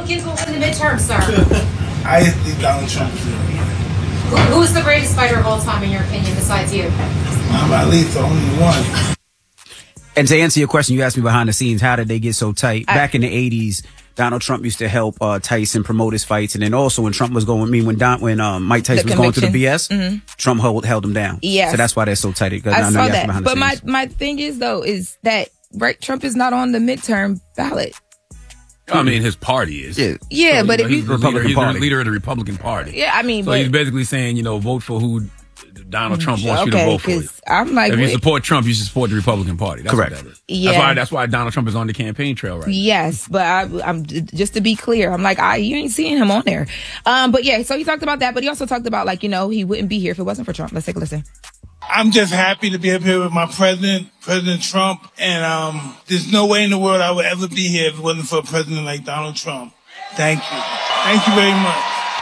Republicans will win the midterm, sir? I think Donald Trump is Who is the greatest fighter of all time, in your opinion, besides you? Muhammad Ali's the only one. And to answer your question, you asked me behind the scenes, how did they get so tight? Back in the 80s, Donald Trump used to help Tyson promote his fights. And then also when Trump was going, when Mike Tyson was going through the BS, Trump held him down. Yes. So that's why they're so tight. I saw that. But my thing is, though, is that Trump is not on the midterm ballot. I mean, his party is. Yeah, so, but if he's the leader of the Republican Party. Yeah, I mean, so he's basically saying, vote for who Donald Trump wants you to vote for. I'm like, if you support Trump, you should support the Republican Party. That's correct. What that is. Yeah. That's why Donald Trump is on the campaign trail right now. Yes, but I'm just to be clear, I'm like, you ain't seeing him on there. But yeah, so he talked about that, but he also talked about he wouldn't be here if it wasn't for Trump. Let's take a listen. I'm just happy to be up here with my president, President Trump, and there's no way in the world I would ever be here if it wasn't for a president like Donald Trump. Thank you. Thank you very much.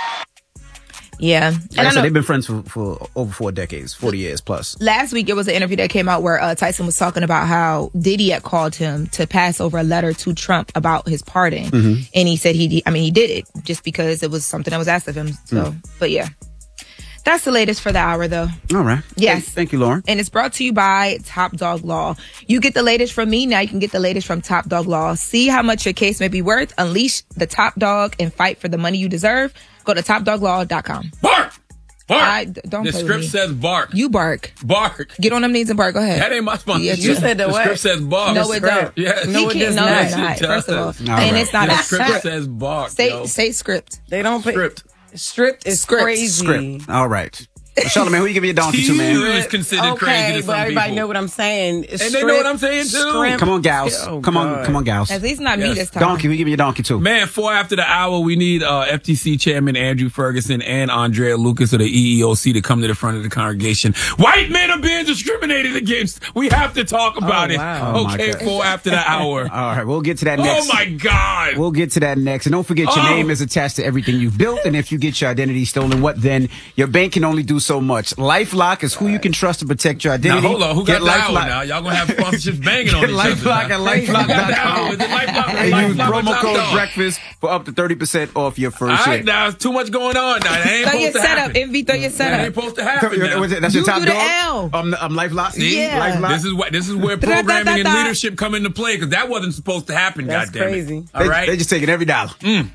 Yeah. And I know they've been friends for over 4 decades, 40 years plus. Last week, it was an interview that came out where Tyson was talking about how Diddy had called him to pass over a letter to Trump about his pardon. And he said he did it just because it was something that was asked of him. So, but yeah. That's the latest for the hour, though. All right. Yes. Thank you, Lauren. And it's brought to you by Top Dog Law. You get the latest from me. Now you can get the latest from Top Dog Law. See how much your case may be worth. Unleash the top dog and fight for the money you deserve. Go to topdoglaw.com. Bark! Don't the play script with me. says bark. You bark. Bark. Get on them knees and bark. Go ahead. That ain't my sponsorship. You said the what? script says bark. No, it don't. Yes. No, it does not. First of all. And it's not the a script script. says bark. Say script. They don't pay. Script. Is Script. crazy. Script. All right. Charlamagne, who you give your donkey to, man? Is considered crazy to some but everybody people. know what I'm saying. And they know what I'm saying, too. Come on, gals. Come on, gals. At least not me this time. Donkey, who you give your donkey to? Man, 4 after the hour, we need FTC Chairman Andrew Ferguson and Andrea Lucas of the EEOC to come to the front of the congregation. White men are being discriminated against. We have to talk about it. Wow. Okay, 4 after the hour. All right, we'll get to that next. Oh, my God. We'll get to that next. And don't forget, your name is attached to everything you've built. And if you get your identity stolen, what then? Your bank can only do so much. LifeLock is who you can trust to protect your identity. Now, hold on. Who got LifeLock LifeLock now? Y'all going to have sponsorships banging on each LifeLock other. at LifeLock.com. And use promo code Dog? breakfast for up to 30% off your All first right, year. now, it's too much going on now. That ain't Throw your supposed to setup. happen. MV, throw your That setup. ain't supposed to happen now. That's your You top do the dog? L. I'm LifeLock. See? Yeah. This is where programming and leadership come into play because that wasn't supposed to happen. That's goddammit. crazy. All right, They just taking every dollar.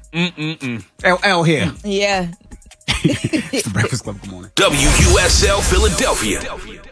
L here. Yeah. It's the Breakfast Club. Good morning. WUSL Philadelphia.